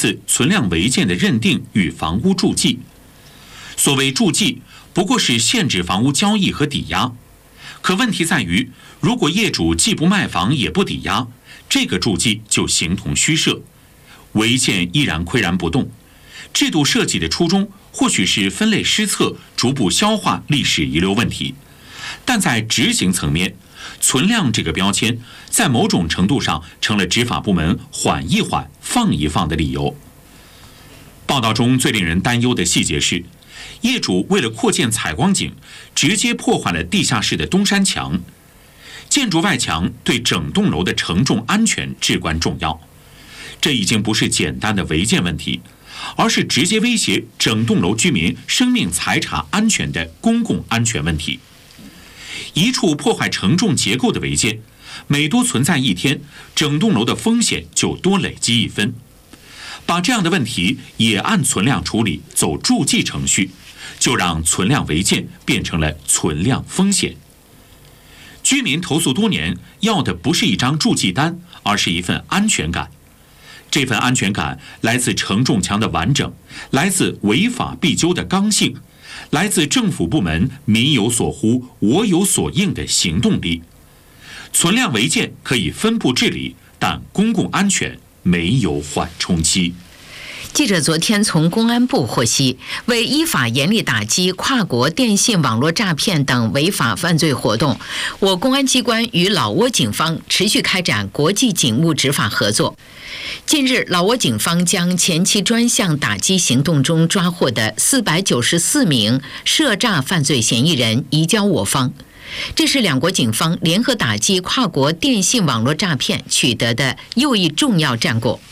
次存量违建的认定与房屋注记。所谓注记，不过是限制房屋交易和抵押。可问题在于，如果业主既不卖房也不抵押，这个注记就形同虚设，违建依然岿然不动。制度设计的初衷或许是分类施策，逐步消化历史遗留问题，但在执行层面，存量这个标签在某种程度上成了执法部门缓一缓、放一放的理由。报道中最令人担忧的细节是，业主为了扩建采光井，直接破坏了地下室的东山墙。建筑外墙对整栋楼的承重安全至关重要，这已经不是简单的违建问题，而是直接威胁整栋楼居民生命财产安全的公共安全问题。一处破坏承重结构的违建，每多存在一天，整栋楼的风险就多累积1分。把这样的问题也按存量处理，走注记程序，就让存量违建变成了存量风险。居民投诉多年，要的不是一张注记单，而是一份安全感。这份安全感来自承重墙的完整，来自违法必究的刚性，来自政府部门民有所呼，我有所应的行动力。存量违建可以分步治理，但公共安全没有缓冲期。 记者昨天从公安部获悉，为依法严厉打击跨国电信网络诈骗等违法犯罪活动，我公安机关与老挝警方持续开展国际警务执法合作。近日，老挝警方将前期专项打击行动中抓获的494名涉诈犯罪嫌疑人移交我方。这是两国警方联合打击跨国电信网络诈骗取得的又一重要战果。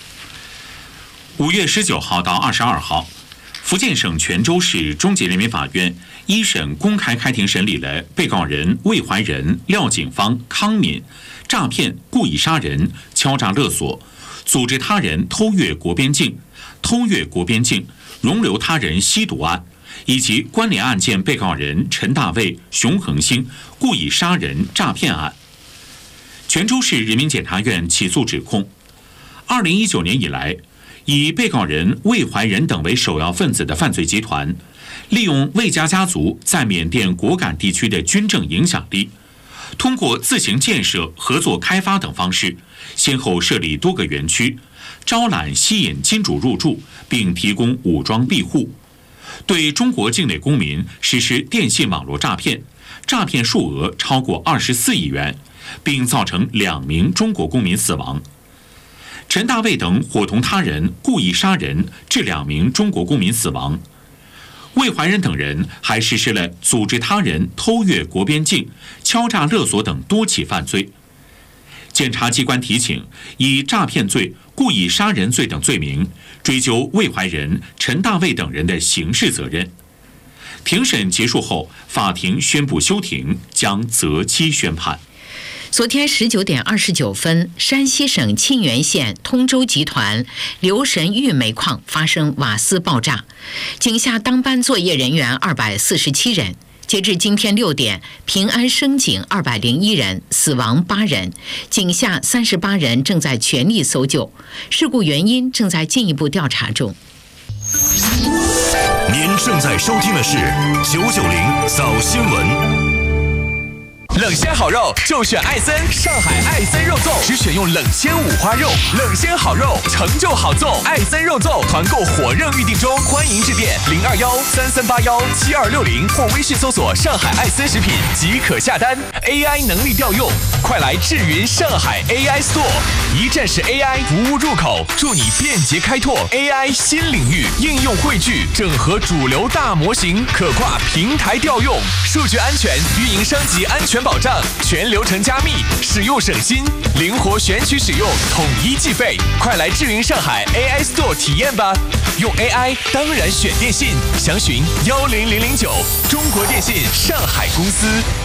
5月19号到22号，福建省泉州市中级人民法院一审公开开庭审理了被告人魏怀仁、廖景芳、康敏诈骗、故意杀人、敲诈勒索、组织他人偷越国边境、容留他人吸毒案，以及关联案件被告人陈大卫、熊恒星故意杀人诈骗案。泉州市人民检察院起诉指控，2019年以来，以被告人魏怀仁等为首要分子的犯罪集团，利用魏家家族在缅甸果敢地区的军政影响力，通过自行建设、合作开发等方式，先后设立多个园区，招揽吸引金主入驻，并提供武装庇护，对中国境内公民实施电信网络诈骗，诈骗数额超过24亿元，并造成2名中国公民死亡。陈大卫等伙同他人故意杀人，致2名中国公民死亡。魏怀仁等人还实施了组织他人偷越国边境、敲诈勒索等多起犯罪。检察机关提请以诈骗罪、故意杀人罪等罪名追究魏怀仁、陈大卫等人的刑事责任。庭审结束后，法庭宣布休庭，将择期宣判。 昨天19点29分，山西省沁源县通州集团留神峪煤矿发生瓦斯爆炸，井下当班作业人员247人。截至今天6点，平安升井201人，死亡8人，井下38人正在全力搜救，事故原因正在进一步调查中。 您正在收听的是990早新闻。 冷鲜好肉就选艾森，上海艾森肉粽，只选用冷鲜五花肉，冷鲜好肉成就好粽。艾森肉粽团购火热预定中，欢迎致电021338172260或微信搜索上海艾森食品即可下单。AI 能力调用，快来智云上海 AI Store， 一站式 AI 服务入口，助你便捷开拓 AI 新领域，应用汇聚，整合主流大模型，可跨平台调用，数据安全，运营商级安全保障，全流程加密，使用省心，灵活选取使用，统一计费。快来智云上海 AI Store 体验吧！用 AI 当然选电信，详询10009，中国电信上海公司。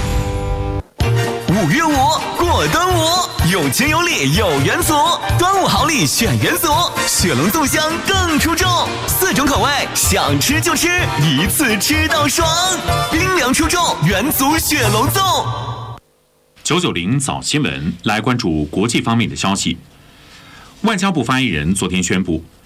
5月5过端午，有情有理有元素，端午好礼选元素，雪龙粽香更出众，4种口味，想吃就吃，一次吃到爽，冰凉出众，元祖雪龙粽。 990早新闻来关注国际方面的消息。外交部发言人昨天宣布，